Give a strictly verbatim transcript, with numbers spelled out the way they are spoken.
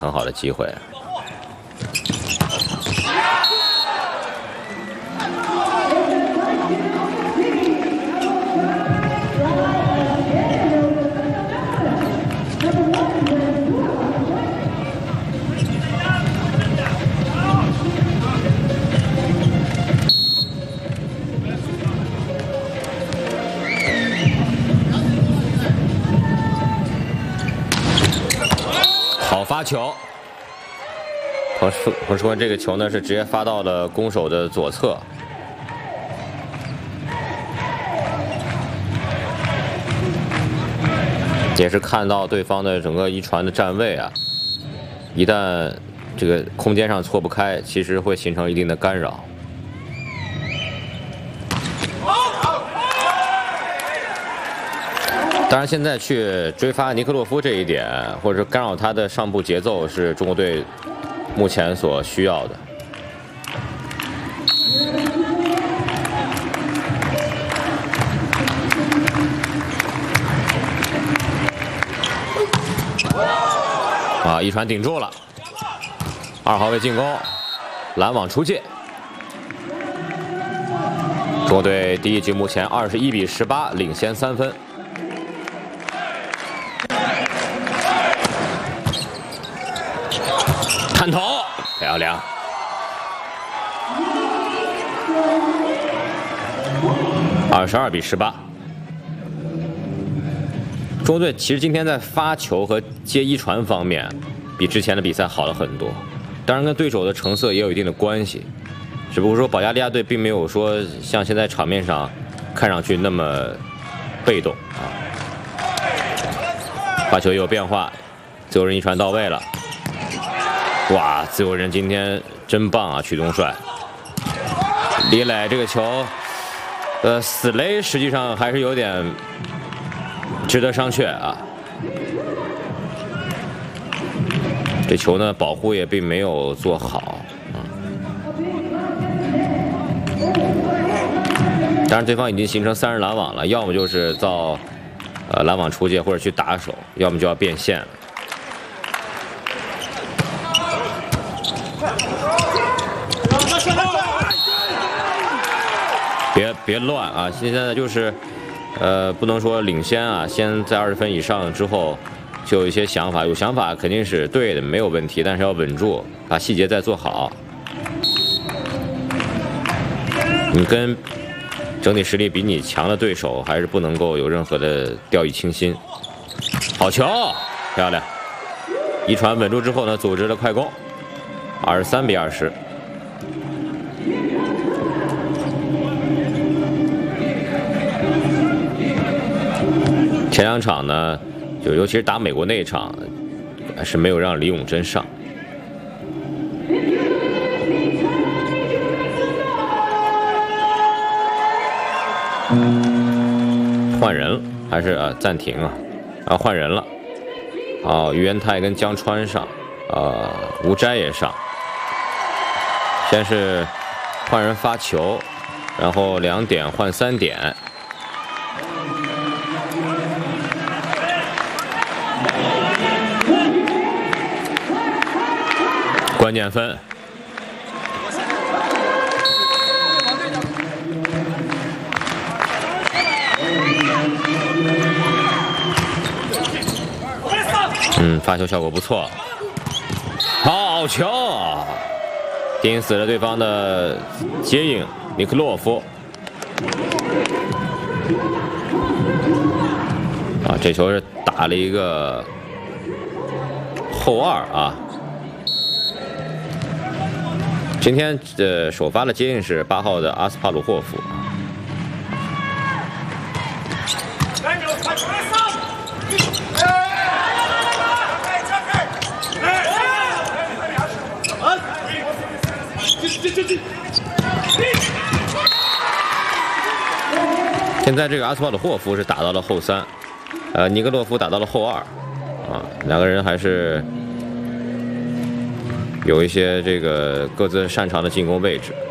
很好的机会。好发球，彭世彭世文这个球呢是直接发到了攻手的左侧，也是看到对方的整个一传的站位啊，一旦这个空间上错不开，其实会形成一定的干扰。 当然，现在去追发尼克洛夫这一点，或者说干扰他的上步节奏，是中国队目前所需要的。啊，一传顶住了，二号位进攻，拦网出界。中国队第一局目前二十一比十八，领先三分。 探头，漂亮！二十二比十八。中国队其实今天在发球和接一传方面，比之前的比赛好了很多。当然，跟对手的成色也有一定的关系。只不过说，保加利亚队并没有说像现在场面上看上去那么被动啊。发球也有变化，自由人一传到位了。 哇，自由人今天真棒啊！曲东帅，李磊这个球，呃，死雷实际上还是有点值得商榷啊。这球呢，保护也并没有做好啊。当然，对方已经形成三人拦网了，要么就是造呃拦网出界或者去打手，要么就要变线了。 别别乱啊！现在就是，呃，不能说领先啊，先在二十分以上之后，就有一些想法，有想法肯定是对的，没有问题，但是要稳住，把细节再做好。你跟整体实力比你强的对手，还是不能够有任何的掉以轻心。好球，漂亮！一传稳住之后呢，组织了快攻，二十三比二十。 前两场呢，就尤其是打美国那一场，是没有让李永珍上。换人了，还是啊暂停啊，啊换人了。啊，于元泰跟江川上，啊吴斋也上。先是换人发球，然后两点换三点。 关键分，嗯，发球效果不错，好球，盯死了对方的接应尼克洛夫。啊，这球是打了一个后二啊。 今天呃首发的接应是八号的阿斯帕鲁霍夫。现在这个阿斯帕鲁霍夫是打到了后三，呃尼格洛夫打到了后二，啊，两个人还是。 有一些这个各自擅长的进攻位置。